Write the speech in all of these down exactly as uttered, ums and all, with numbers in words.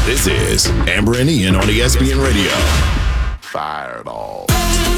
This is Amber and Ian on E S P N Radio. Fire it all.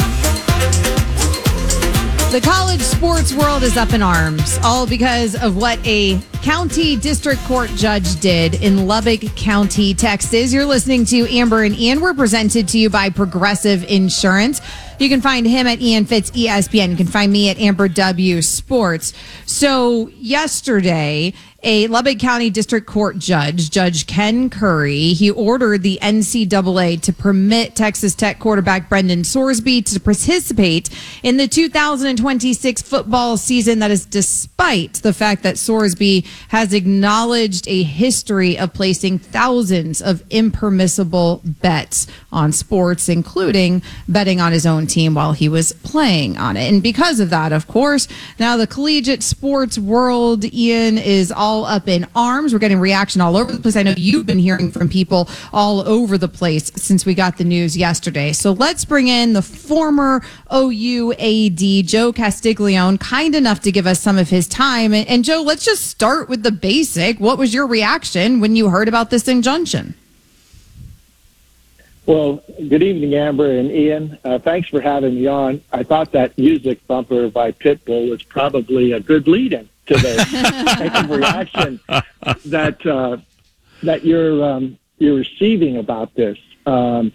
The college sports world is up in arms, all because of what a county district court judge did in Lubbock County, Texas. You're listening to Amber and Ian. We're presented to you by Progressive Insurance. You can find him at Ian Fitz E S P N. You can find me at Amber W Sports. So yesterday, a Lubbock County District Court judge, Judge Ken Curry, he ordered the N C double A to permit Texas Tech quarterback Brendan Sorsby to participate in the two thousand twenty-six football season. That is despite the fact that Sorsby has acknowledged a history of placing thousands of impermissible bets on sports, including betting on his own team while he was playing on it. And because of that, of course, now the collegiate sports world, Ian, is all up in arms. We're getting reaction all over the place. I know you've been hearing from people all over the place since we got the news yesterday. So let's bring in the former O U A D, Joe Castiglione, kind enough to give us some of his time. And, and Joe, let's just start with the basic. What was your reaction when you heard about this injunction? Well, good evening, Amber and Ian. Uh, thanks for having me on. I thought that music bumper by Pitbull was probably a good lead-in to the type of reaction that uh, that you're um, you're receiving about this. Um,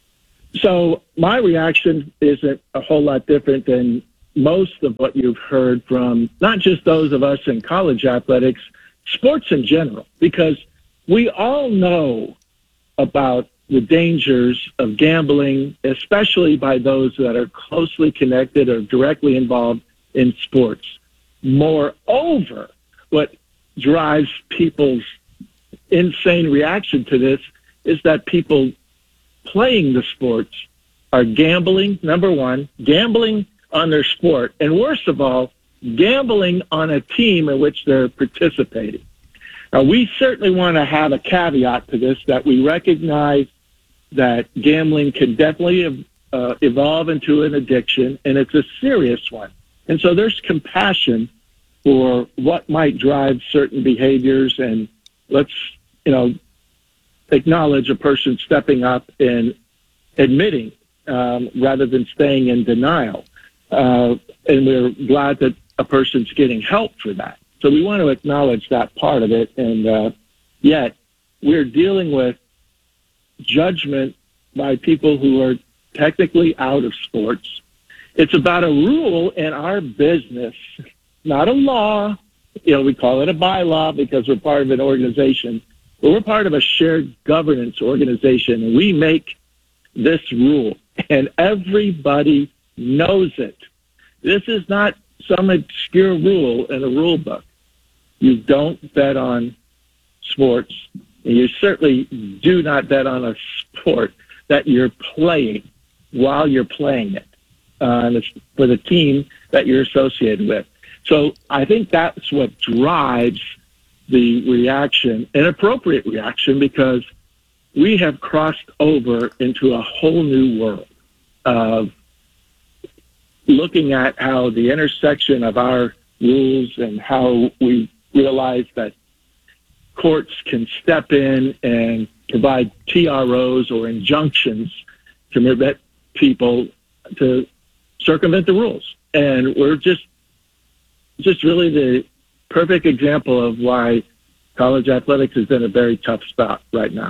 so my reaction isn't a whole lot different than most of what you've heard from not just those of us in college athletics, sports in general, because we all know about the dangers of gambling, especially by those that are closely connected or directly involved in sports. Moreover, what drives people's insane reaction to this is that people playing the sports are gambling, number one, gambling on their sport, and worst of all, gambling on a team in which they're participating. Now, we certainly want to have a caveat to this, that we recognize that gambling can definitely uh, evolve into an addiction, and it's a serious one. And so there's compassion for what might drive certain behaviors, and let's, you know, acknowledge a person stepping up and admitting um, rather than staying in denial. Uh, and we're glad that a person's getting help for that. So we want to acknowledge that part of it, and uh, yet we're dealing with judgment by people who are technically out of sports. It's about a rule in our business, not a law. You know, we call it a bylaw because we're part of an organization, but we're part of a shared governance organization, and we make this rule, and everybody knows it. This is not some obscure rule in a rule book. You don't bet on sports, and you certainly do not bet on a sport that you're playing while you're playing it. Uh, and it's for the team that you're associated with. So I think that's what drives the reaction, an appropriate reaction, because we have crossed over into a whole new world of looking at how the intersection of our rules and how we realize that courts can step in and provide T R Os or injunctions to prevent people to circumvent the rules. And we're just just really the perfect example of why college athletics is in a very tough spot right now.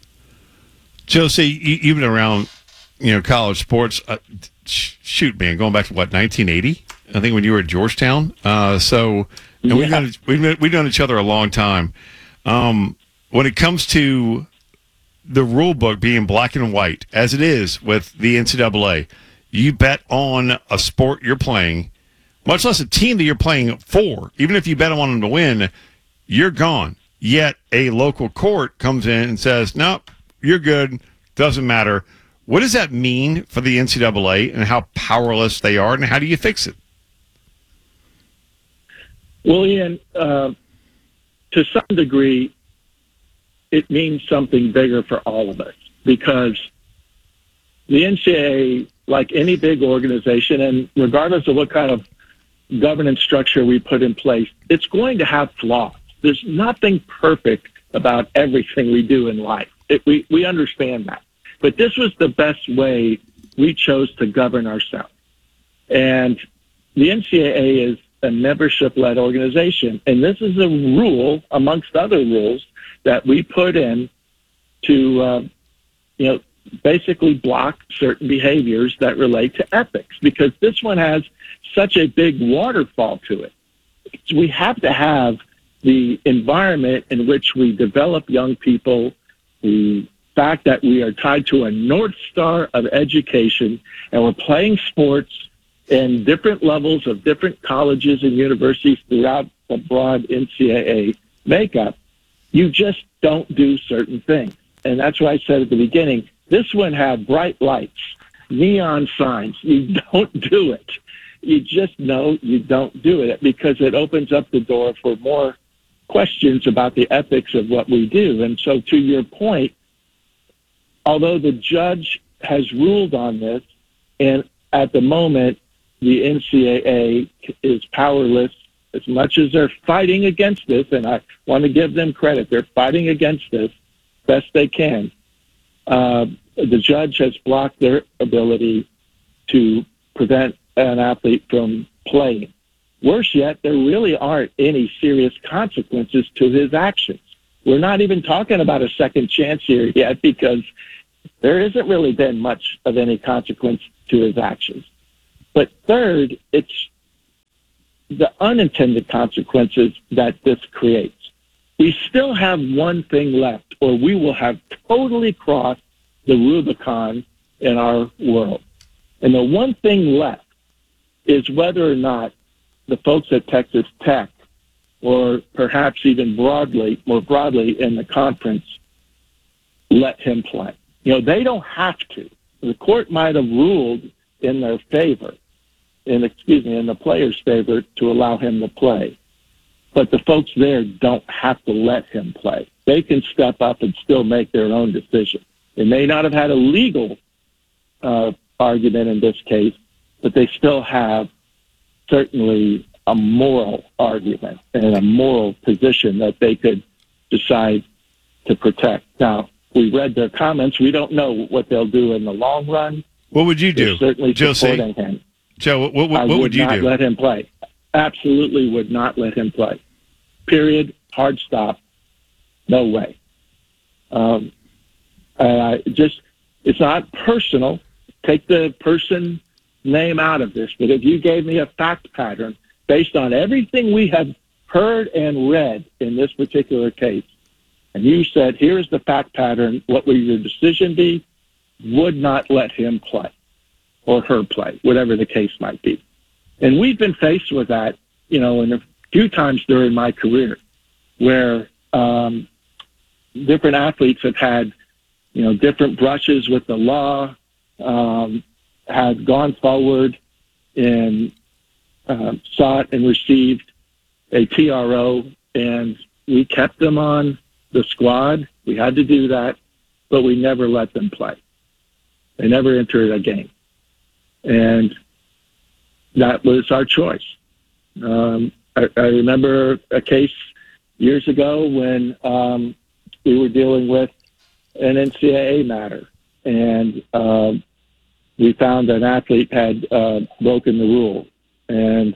Josie, you've been around, you know, college sports. Uh, shoot, man, going back to what, nineteen eighty? I think when you were at Georgetown. Uh, so and yeah. we've known we've we've known each other a long time. Um, when it comes to the rule book being black and white, as it is with the N C double A, you bet on a sport you're playing, much less a team that you're playing for. Even if you bet on them to win, you're gone. Yet a local court comes in and says, nope, you're good, doesn't matter. What does that mean for the N C double A and how powerless they are, and how do you fix it? Well, Ian, uh, to some degree, it means something bigger for all of us, because the N C double A, like any big organization, and regardless of what kind of governance structure we put in place, it's going to have flaws. There's nothing perfect about everything we do in life. It, we, we understand that. But this was the best way we chose to govern ourselves. And the N C double A is a membership-led organization. And this is a rule, amongst other rules, that we put in to, uh, you know, basically block certain behaviors that relate to ethics, because this one has such a big waterfall to it. We have to have the environment in which we develop young people, the fact that we are tied to a North Star of education, and we're playing sports in different levels of different colleges and universities throughout the broad N C double A makeup. You just don't do certain things. And that's why I said at the beginning, this one had bright lights, neon signs. You don't do it. You just know you don't do it, because it opens up the door for more questions about the ethics of what we do. And so to your point, although the judge has ruled on this, and at the moment the N C double A is powerless, as much as they're fighting against this, and I want to give them credit, they're fighting against this best they can. Uh, the judge has blocked their ability to prevent an athlete from playing. Worse yet, there really aren't any serious consequences to his actions. We're not even talking about a second chance here yet, because there isn't really been much of any consequence to his actions. But third, it's the unintended consequences that this creates. We still have one thing left, or we will have totally crossed the Rubicon in our world. And the one thing left is whether or not the folks at Texas Tech, or perhaps even broadly, more broadly in the conference, let him play. You know, they don't have to. The court might have ruled in their favor, in excuse me, in the player's favor, to allow him to play. But the folks there don't have to let him play. They can step up and still make their own decision. They may not have had a legal uh, argument in this case, but they still have certainly a moral argument and a moral position that they could decide to protect. Now, we read their comments. We don't know what they'll do in the long run. What would you do, They're certainly Josie? supporting him. Joe, what, what, what I would, would you not do? let him play. Absolutely would not let him play. Period. Hard stop. No way. Um, uh, just, it's not personal. Take the person name out of this. But if you gave me a fact pattern based on everything we have heard and read in this particular case, and you said, here's the fact pattern, what would your decision be? Would not let him play, or her play, whatever the case might be. And we've been faced with that, you know, in a few times during my career, where um, different athletes have had, you know, different brushes with the law, um, had gone forward and uh, sought and received a T R O, and we kept them on the squad. We had to do that, but we never let them play. They never entered a game. And that was our choice. Um, I, I remember a case years ago when um, we were dealing with an N C double A matter, and uh, we found an athlete had uh, broken the rule. And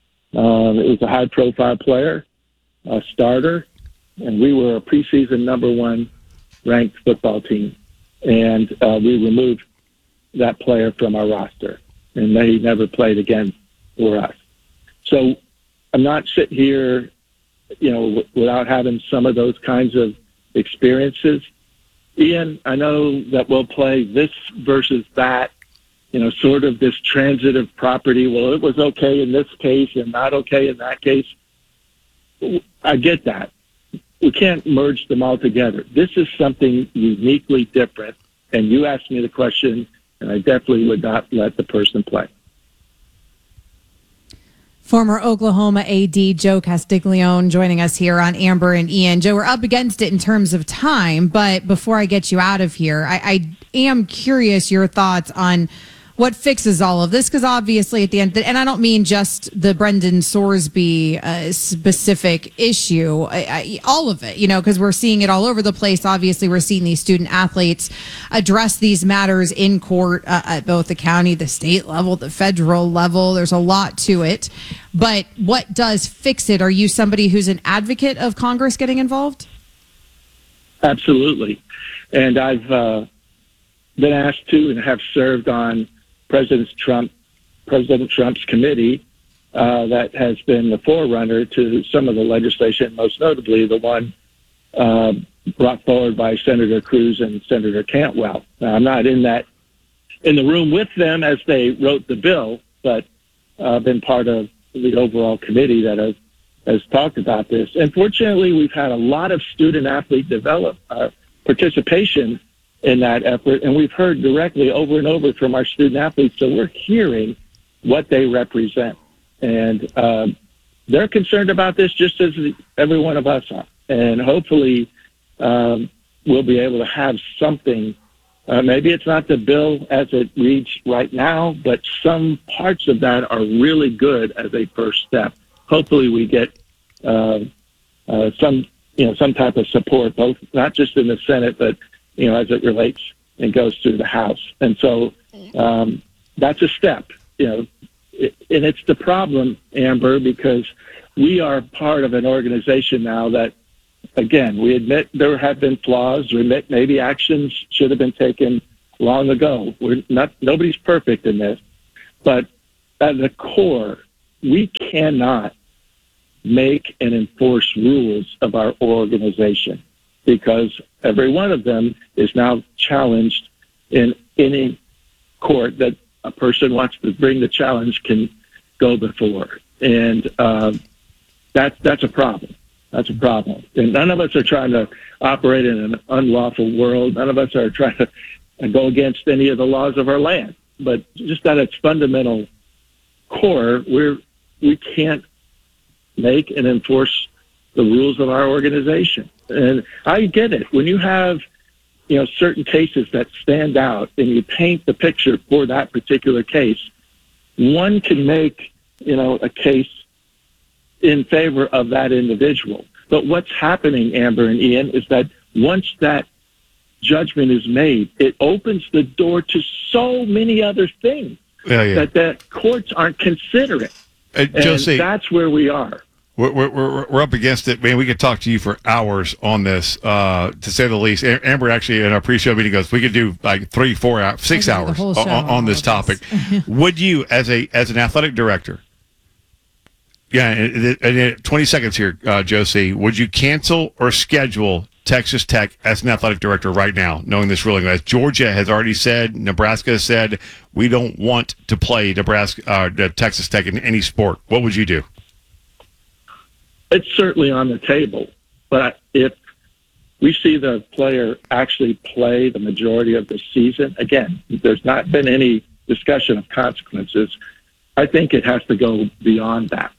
um, it was a high-profile player, a starter, and we were a preseason number one ranked football team. And uh, we removed that player from our roster, and they never played again for us. So I'm not sitting here, you know, w- without having some of those kinds of experiences. Ian, I know that we'll play this versus that, you know, sort of this transitive property. Well, it was okay in this case and not okay in that case. I get that. We can't merge them all together. This is something uniquely different. And you asked me the question, and I definitely would not let the person play. Former Oklahoma A D Joe Castiglione joining us here on Amber and Ian. Joe, we're up against it in terms of time, but before I get you out of here, I, I am curious your thoughts on what fixes all of this, because obviously at the end, and I don't mean just the Brendan Sorsby uh, specific issue, I, I, all of it, you know, because we're seeing it all over the place. Obviously, we're seeing these student athletes address these matters in court uh, at both the county, the state level, the federal level. There's a lot to it. But what does fix it? Are you somebody who's an advocate of Congress getting involved? Absolutely. And I've uh, been asked to and have served on President Trump, President Trump's committee uh, that has been the forerunner to some of the legislation, most notably the one uh, brought forward by Senator Cruz and Senator Cantwell. Now, I'm not in that in the room with them as they wrote the bill, but I've uh, been part of the overall committee that has, has talked about this. And fortunately, we've had a lot of student athlete develop uh, participation in that effort, and we've heard directly over and over from our student athletes, so we're hearing what they represent. And uh, they're concerned about this just as every one of us are. And hopefully um, we'll be able to have something. Uh, maybe it's not the bill as it reads right now, but some parts of that are really good as a first step. Hopefully we get uh, uh, some, you know, some type of support, both not just in the Senate, but you know, as it relates and goes through the House. And so um, that's a step, you know, it, and it's the problem, Amber, because we are part of an organization now that, again, we admit there have been flaws, we admit maybe actions should have been taken long ago. We're not, nobody's perfect in this, but at the core, we cannot make and enforce rules of our organization, because every one of them is now challenged in any court that a person wants to bring the challenge can go before. And um, that, that's a problem. That's a problem. And none of us are trying to operate in an unlawful world. None of us are trying to go against any of the laws of our land. But just at its fundamental core, we're, we can't make and enforce the rules of our organization. And I get it. When you have, you know, certain cases that stand out and you paint the picture for that particular case, one can make, you know, a case in favor of that individual. But what's happening, Amber and Ian, is that once that judgment is made, it opens the door to so many other things yeah, yeah. that the courts aren't considering. Uh, and Josie, that's where we are. We're, we're, we're up against it, man. We could talk to you for hours on this, uh, to say the least. Amber actually in our pre-show meeting goes, we could do like three, four, hours, six hours on, on this topic. Would you, as a as an athletic director, yeah, and, and twenty seconds here, uh, Josie, would you cancel or schedule Texas Tech as an athletic director right now, knowing this ruling? As Georgia has already said, Nebraska has said, we don't want to play Nebraska, uh, Texas Tech in any sport. What would you do? It's certainly on the table, but if we see the player actually play the majority of the season, again, there's not been any discussion of consequences. I think it has to go beyond that.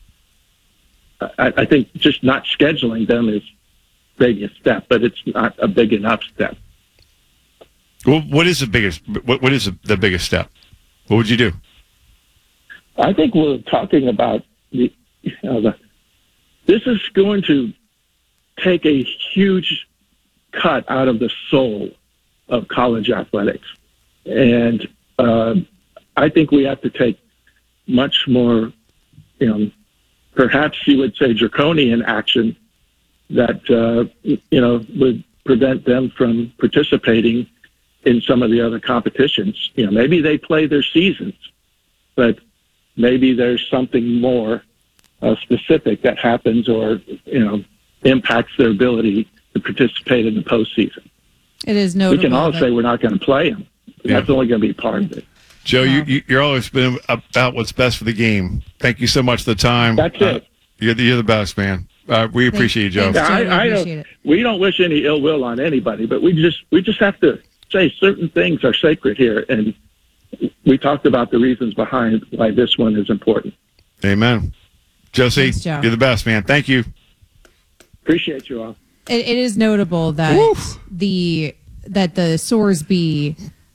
I, I think just not scheduling them is maybe a step, but it's not a big enough step. Well, what is the biggest? What, what is the biggest step? What would you do? I think we're talking about the, you know, the. This is going to take a huge cut out of the soul of college athletics. And uh, I think we have to take much more, you know, perhaps you would say draconian action that, uh, you know, would prevent them from participating in some of the other competitions. You know, maybe they play their seasons, but maybe there's something more Uh, specific that happens or, you know, impacts their ability to participate in the postseason. It is notable. We can all that- say we're not going to play them. Yeah. That's only going to be part of it. Joe, Wow. you, you, you're always been about what's best for the game. Thank you so much for the time. That's it. Uh, you're, the, you're the best, man. Uh, we appreciate you, Joe. Thanks, Joe. Yeah, we I, I appreciate don't, it. we don't wish any ill will on anybody, but we just we just have to say certain things are sacred here, and we talked about the reasons behind why this one is important. Amen. Josie, Thanks, Joe. you're the best, man. Thank you. Appreciate you all. It, it is notable that Woof. the that the Sorsby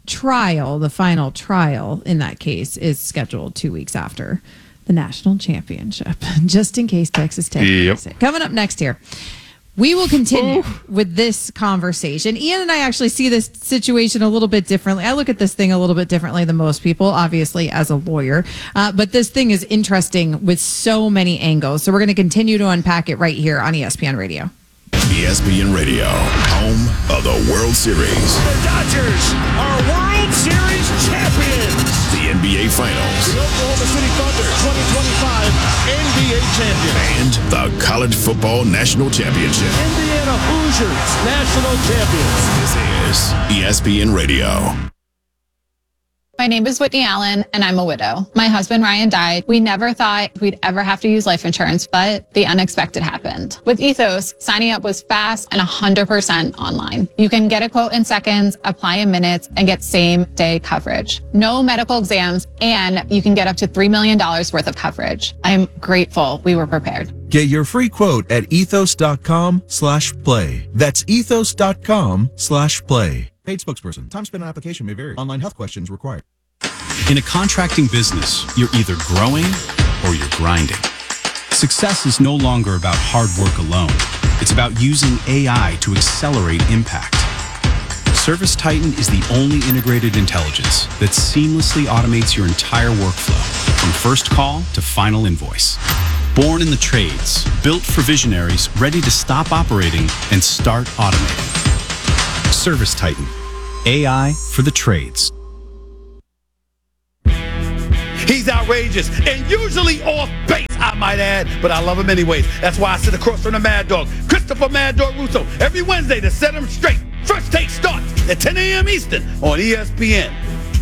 trial, the final trial in that case, is scheduled two weeks after the national championship, just in case Texas Tech Yep. makes it. Coming up next here, we will continue with this conversation. Ian and I actually see this situation a little bit differently. I look at this thing a little bit differently than most people, obviously, as a lawyer. Uh, but this thing is interesting with so many angles. So we're going to continue to unpack it right here on E S P N Radio. E S P N Radio, home of the World Series, The Dodgers are World Series champions. the N B A Finals, The Oklahoma City Thunder twenty twenty-five N B A champions. and the College Football National Championship. Indiana Hoosiers national champions. This is E S P N Radio. My name is Whitney Allen, and I'm a widow. My husband, Ryan, died. We never thought we'd ever have to use life insurance, but the unexpected happened. With Ethos, signing up was fast and one hundred percent online. You can get a quote in seconds, apply in minutes, and get same-day coverage. No medical exams, and you can get up to three million dollars worth of coverage. I'm grateful we were prepared. Get your free quote at ethos.com slash play. That's ethos.com slash play. Paid spokesperson. Time spent on application may vary. Online health questions required. In a contracting business, you're either growing or you're grinding. Success is no longer about hard work alone. It's about using A I to accelerate impact. Service Titan is the only integrated intelligence that seamlessly automates your entire workflow, from first call to final invoice. Born in the trades, built for visionaries ready to stop operating and start automating. Service Titan, A I for the trades. He's outrageous and usually off base, I might add, but I love him anyways. That's why I sit across from the Mad Dog, Christopher Mad Dog Russo, every Wednesday to set him straight. First Take starts at ten a.m. Eastern on E S P N.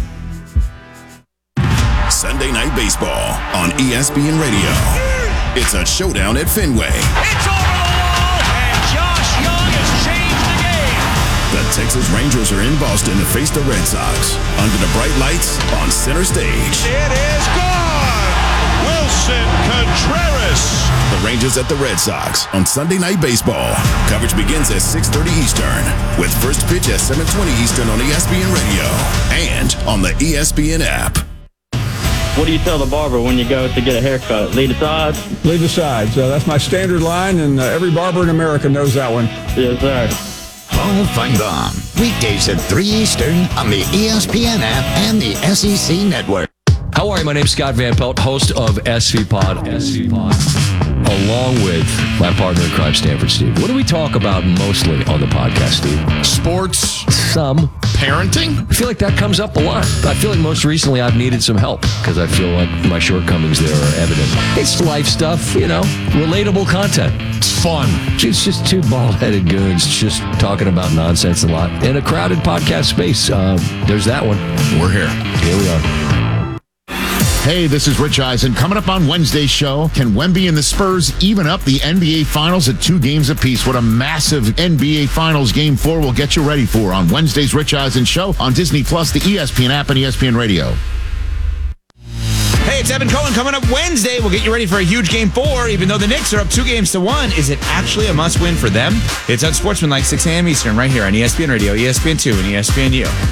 Sunday Night Baseball on E S P N Radio. It's a showdown at Fenway. It's over the wall, and Josh Young has changed the game. The Texas Rangers are in Boston to face the Red Sox under the bright lights on center stage. It is gone. Wilson Contreras. The Rangers at the Red Sox on Sunday Night Baseball. Coverage begins at six thirty Eastern with first pitch at seven twenty Eastern on E S P N Radio and on the E S P N app. What do you tell the barber when you go to get a haircut? Lead the sides? Lead the sides. Uh, that's my standard line, and uh, every barber in America knows that one. Yes, sir. Paul Feinbaum. Weekdays at three Eastern on the E S P N app and the S E C network. How are you? My name's Scott Van Pelt, host of S V Pod. S V Pod. Along with my partner in crime, Stanford Steve. What do we talk about mostly on the podcast, Steve? Sports. Some. Parenting. I feel like that comes up a lot. I feel like most recently I've needed some help because I feel like my shortcomings there are evident. It's life stuff, you know, relatable content. It's fun. It's just two bald-headed goons just talking about nonsense a lot in a crowded podcast space. Um, there's that one. We're here. Here we are. Hey, this is Rich Eisen. Coming up on Wednesday's show, can Wemby and the Spurs even up the N B A Finals at two games apiece? What a massive N B A Finals Game four will get you ready for on Wednesday's Rich Eisen show on Disney Plus, the E S P N app, and E S P N Radio. Hey, it's Evan Cohen. Coming up Wednesday, we'll get you ready for a huge Game four. Even though the Knicks are up two games to one, is it actually a must-win for them? It's Unsportsmanlike, six a.m. Eastern, right here on E S P N Radio, E S P N two, and E S P N U.